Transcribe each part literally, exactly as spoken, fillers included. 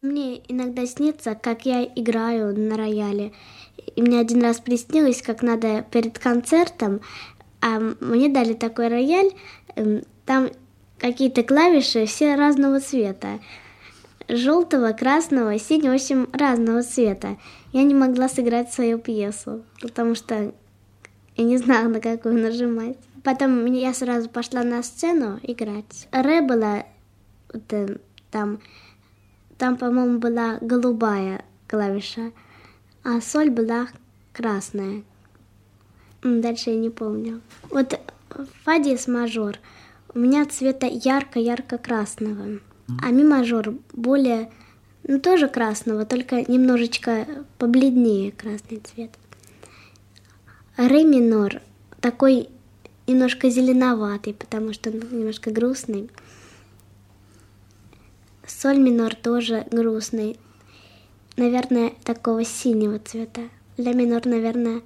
Мне иногда снится, как я играю на рояле. И мне один раз приснилось, как надо перед концертом, а мне дали такой рояль, там какие-то клавиши все разного цвета. Желтого, красного, синего, в общем, разного цвета. Я не могла сыграть свою пьесу, потому что я не знала, на какую нажимать. Потом я сразу пошла на сцену играть. Ре была вот, там, там, по-моему, была голубая клавиша, а соль была красная. Дальше я не помню. Вот фа диез мажор у меня цвета ярко-ярко-красного, а ми мажор более, ну тоже красного, только немножечко побледнее красный цвет. Ре минор такой немножко зеленоватый, потому что он немножко грустный. Соль минор тоже грустный, наверное, такого синего цвета. Ля минор, наверное,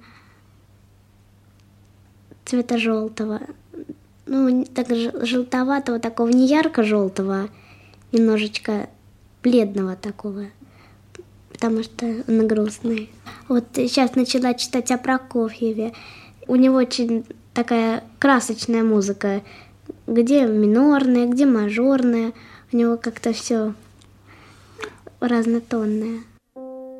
цвета желтого. Ну, так желтоватого, такого не ярко-желтого, немножечко бледного такого, потому что он грустный. Вот сейчас начала читать о Прокофьеве. У него очень такая красочная музыка, где минорная, где мажорная. У него как-то все разнотонное.